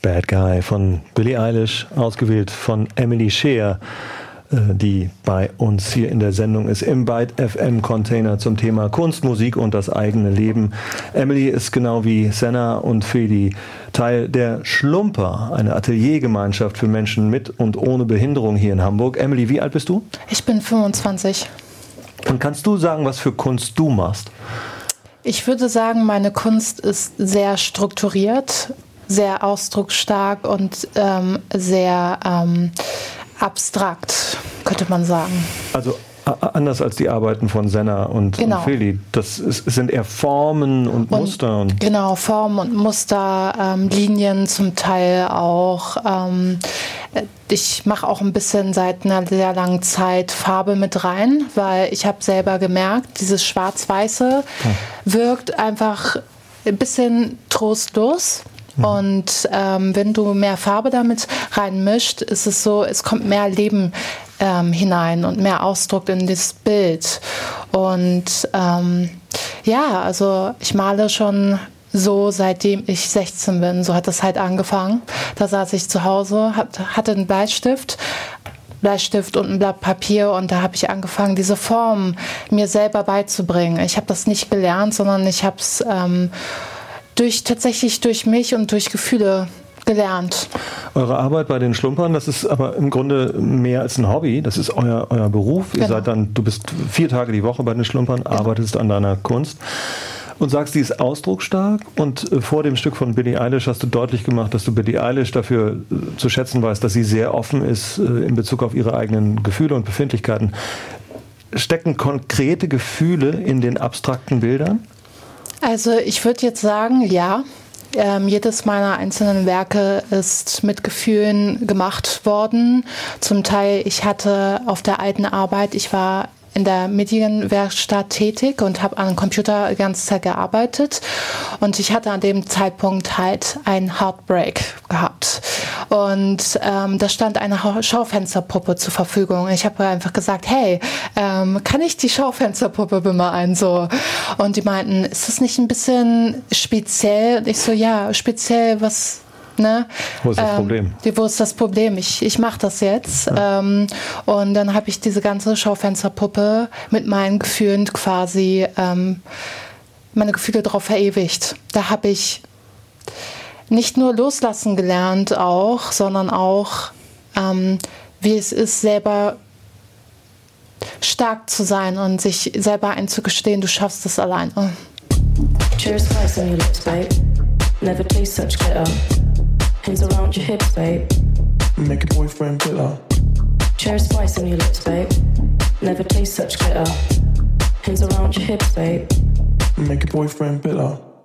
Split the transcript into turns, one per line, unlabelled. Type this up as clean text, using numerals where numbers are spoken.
Bad Guy von Billie Eilish, ausgewählt von Emily Scheer, die bei uns hier in der Sendung ist, im Byte FM Container zum Thema Kunst, Musik und das eigene Leben. Emily ist genau wie Senna und Feli Teil der Schlumper, eine Ateliergemeinschaft für Menschen mit und ohne Behinderung hier in Hamburg. Emily, wie alt bist du?
Ich bin 25.
Und kannst du sagen, was für Kunst du machst?
Ich würde sagen, meine Kunst ist sehr strukturiert, sehr ausdrucksstark und sehr abstrakt, könnte man sagen.
Also anders als die Arbeiten von Senna und Feli. Das sind eher Formen und Muster.
Genau, Formen und Muster, Linien zum Teil auch. Ich mache auch ein bisschen seit einer sehr langen Zeit Farbe mit rein, weil ich habe selber gemerkt, dieses Schwarz-Weiße wirkt einfach ein bisschen trostlos. Und wenn du mehr Farbe damit reinmischt, ist es so, es kommt mehr Leben hinein und mehr Ausdruck in das Bild. Und also ich male schon so, seitdem ich 16 bin. So hat das halt angefangen. Da saß ich zu Hause, hatte einen Bleistift und ein Blatt Papier und da habe ich angefangen, diese Form mir selber beizubringen. Ich habe das nicht gelernt, sondern ich habe es tatsächlich durch mich und durch Gefühle gelernt.
Eure Arbeit bei den Schlumpern, das ist aber im Grunde mehr als ein Hobby, das ist euer Beruf. Genau. Du bist 4 Tage die Woche bei den Schlumpern, arbeitest an deiner Kunst und sagst, die ist ausdrucksstark, und vor dem Stück von Billie Eilish hast du deutlich gemacht, dass du Billie Eilish dafür zu schätzen weißt, dass sie sehr offen ist in Bezug auf ihre eigenen Gefühle und Befindlichkeiten. Stecken konkrete Gefühle in den abstrakten Bildern?
Also ich würde jetzt sagen, ja. Jedes meiner einzelnen Werke ist mit Gefühlen gemacht worden. Zum Teil, ich hatte auf der alten Arbeit, ich war in der Medienwerkstatt tätig und habe an einem Computer die ganze Zeit gearbeitet. Und ich hatte an dem Zeitpunkt halt einen Heartbreak gehabt. Und da stand eine Schaufensterpuppe zur Verfügung. Ich habe einfach gesagt, hey, kann ich die Schaufensterpuppe bemalen? So. Und die meinten, ist das nicht ein bisschen speziell? Und ich so, ja, speziell, was... Ne?
Wo ist das Problem?
Wo ist das Problem? Ich mache das jetzt. Ja. Und dann habe ich diese ganze Schaufensterpuppe mit meinen Gefühlen quasi, meine Gefühle drauf verewigt. Da habe ich nicht nur loslassen gelernt auch, sondern auch, wie es ist, selber stark zu sein und sich selber einzugestehen, du schaffst es alleine.
Cheers twice on your lips, babe. Never taste such glitter. Hands around your hips, babe.
Make a boyfriend bitter.
Cheers twice on your lips, babe. Never taste such glitter. Hands around your hips, babe.
Make a boyfriend bitter.